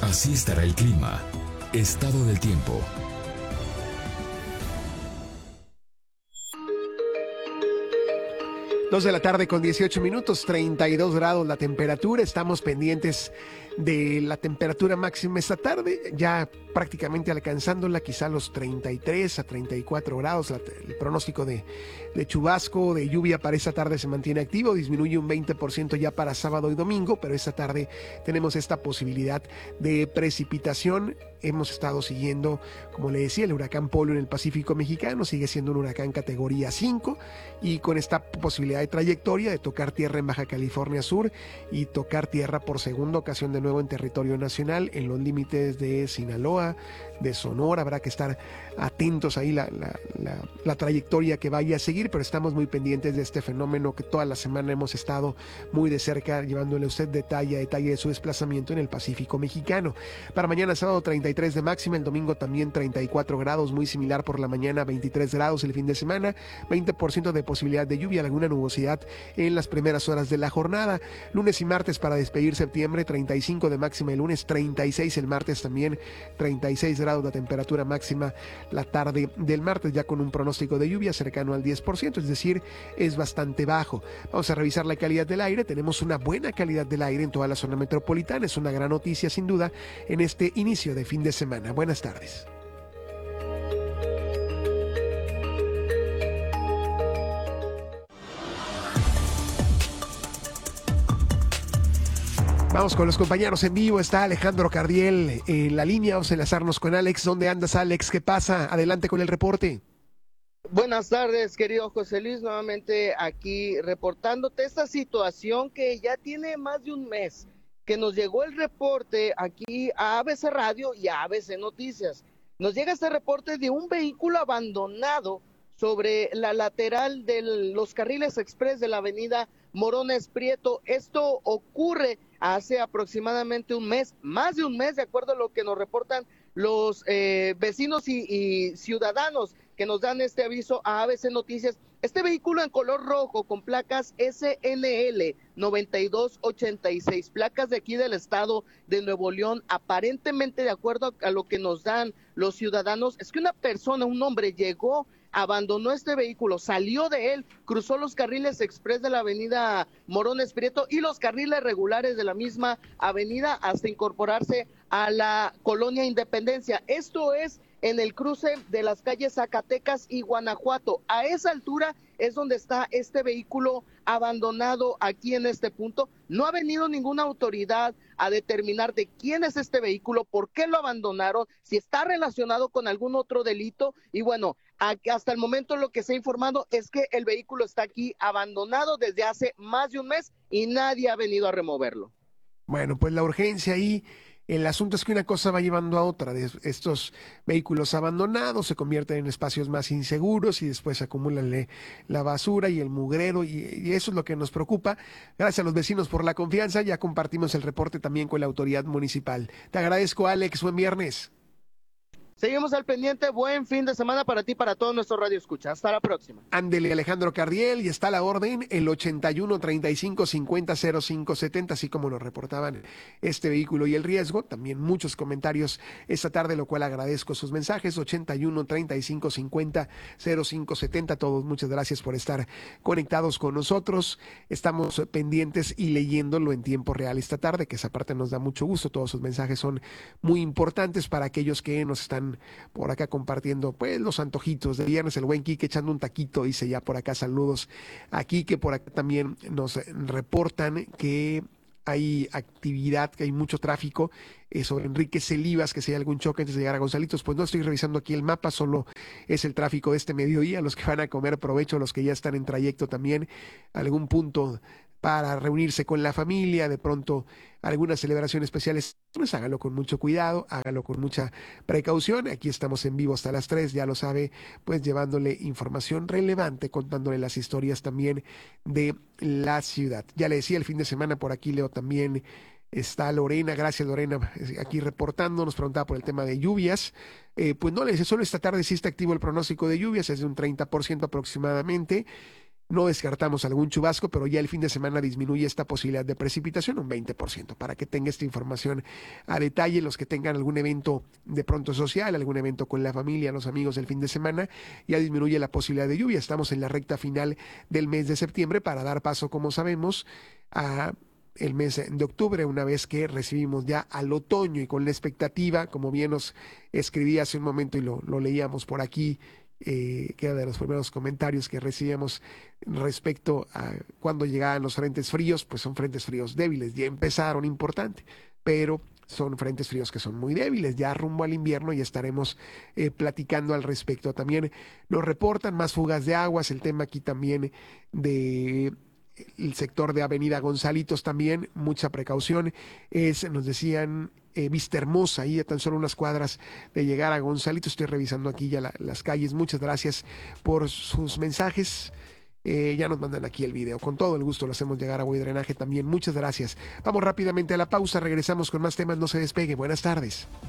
Así estará el clima. Estado del tiempo. Dos de la tarde con 18 minutos, 32 grados la temperatura. Estamos pendientes de la temperatura máxima esta tarde, ya prácticamente alcanzándola quizá los 33 a 34 grados. El pronóstico de chubasco, de lluvia para esta tarde se mantiene activo, disminuye un 20% ya para sábado y domingo, pero esta tarde tenemos esta posibilidad de precipitación. Hemos estado siguiendo, como le decía, el huracán Polo en el Pacífico mexicano, sigue siendo un huracán categoría 5 y con esta posibilidad de trayectoria de tocar tierra en Baja California Sur y tocar tierra por segunda ocasión de nuevo en territorio nacional, en los límites de Sinaloa, de Sonora. Habrá que estar atentos ahí la trayectoria que vaya a seguir, pero estamos muy pendientes de este fenómeno que toda la semana hemos estado muy de cerca, llevándole a usted detalle a detalle de su desplazamiento en el Pacífico mexicano. Para mañana sábado 33 de máxima, el domingo también 34 grados, muy similar por la mañana, 23 grados el fin de semana, 20% de posibilidad de lluvia, alguna nubosidad en las primeras horas de la jornada. Lunes y martes para despedir septiembre, 35 de máxima el lunes, 36 el martes también, 36 grados la temperatura máxima la tarde del martes, ya con un pronóstico de lluvia cercano al 10%, es decir, es bastante bajo. Vamos a revisar la calidad del aire. Tenemos una buena calidad del aire en toda la zona metropolitana, es una gran noticia sin duda en este inicio de fin de semana. Buenas tardes. Vamos con los compañeros en vivo. Está Alejandro Cardiel en la línea. Vamos a enlazarnos con Alex. ¿Dónde andas, Alex? ¿Qué pasa? Adelante con el reporte. Buenas tardes, querido José Luis, nuevamente aquí reportándote esta situación que ya tiene más de un mes, que nos llegó el reporte aquí a ABC Radio y a ABC Noticias. Nos llega este reporte de un vehículo abandonado sobre la lateral de los carriles express de la avenida Morones Prieto. Esto ocurre hace aproximadamente un mes, más de un mes, de acuerdo a lo que nos reportan los vecinos y ciudadanos que nos dan este aviso a ABC Noticias. Este vehículo en color rojo con placas SNL 9286, placas de aquí del estado de Nuevo León, aparentemente de acuerdo a lo que nos dan los ciudadanos, es que una persona, un hombre llegó, abandonó este vehículo, salió de él, cruzó los carriles express de la avenida Morones Prieto y los carriles regulares de la misma avenida hasta incorporarse a la colonia Independencia. Esto es en el cruce de las calles Zacatecas y Guanajuato. A esa altura es donde está este vehículo abandonado aquí en este punto. No ha venido ninguna autoridad a determinar de quién es este vehículo, por qué lo abandonaron, si está relacionado con algún otro delito. Y bueno, hasta el momento lo que se ha informado es que el vehículo está aquí abandonado desde hace más de un mes y nadie ha venido a removerlo. Bueno, pues la urgencia ahí. El asunto es que una cosa va llevando a otra. Estos vehículos abandonados se convierten en espacios más inseguros y después se acumulan la basura y el mugrero y eso es lo que nos preocupa. Gracias a los vecinos por la confianza. Ya compartimos el reporte también con la autoridad municipal. Te agradezco, Alex. Buen viernes. Seguimos al pendiente. Buen fin de semana para ti, para todo nuestro radio escucha. Hasta la próxima. Ándele, Alejandro Cardiel, y está a la orden el 81 35 50 05 70, así como nos reportaban este vehículo y el riesgo. También muchos comentarios esta tarde, lo cual agradezco sus mensajes. 81 35 50 05 70. Todos, muchas gracias por estar conectados con nosotros. Estamos pendientes y leyéndolo en tiempo real esta tarde, que esa parte nos da mucho gusto. Todos sus mensajes son muy importantes para aquellos que nos están por acá compartiendo pues los antojitos de viernes. El buen Quique echando un taquito, dice ya por acá. Saludos a Quique. Por acá también nos reportan que hay actividad, que hay mucho tráfico sobre Enrique Celivas, que si hay algún choque antes de llegar a Gonzalitos. Pues no estoy revisando aquí el mapa, solo es el tráfico de este mediodía. Los que van a comer provecho, los que ya están en trayecto también, algún punto para reunirse con la familia, de pronto alguna celebración especial, pues hágalo con mucho cuidado, hágalo con mucha precaución. Aquí estamos en vivo hasta las 3, ya lo sabe, pues llevándole información relevante, contándole las historias también de la ciudad. Ya le decía, el fin de semana por aquí leo también está Lorena. Gracias, Lorena, aquí reportando. Nos preguntaba por el tema de lluvias. Pues no, le decía, solo esta tarde sí está activo el pronóstico de lluvias, es de un 30% aproximadamente. No descartamos algún chubasco, pero ya el fin de semana disminuye esta posibilidad de precipitación un 20%, para que tenga esta información a detalle. Los que tengan algún evento de pronto social, algún evento con la familia, los amigos del fin de semana, ya disminuye la posibilidad de lluvia. Estamos en la recta final del mes de septiembre para dar paso, como sabemos, a el mes de octubre, una vez que recibimos ya al otoño y con la expectativa, como bien nos escribí hace un momento y lo leíamos por aquí, que era de los primeros comentarios que recibíamos respecto a cuando llegaban los frentes fríos. Pues son frentes fríos débiles, ya empezaron, importante, pero son frentes fríos que son muy débiles. Ya rumbo al invierno y estaremos platicando al respecto. También nos reportan más fugas de aguas, el tema aquí también de el sector de Avenida Gonzalitos, también mucha precaución. Nos decían Vista Hermosa, ahí a tan solo unas cuadras de llegar a Gonzalitos. Estoy revisando aquí ya las calles. Muchas gracias por sus mensajes. Ya nos mandan aquí el video. Con todo el gusto lo hacemos llegar a Buen Drenaje también. Muchas gracias. Vamos rápidamente a la pausa. Regresamos con más temas. No se despegue. Buenas tardes.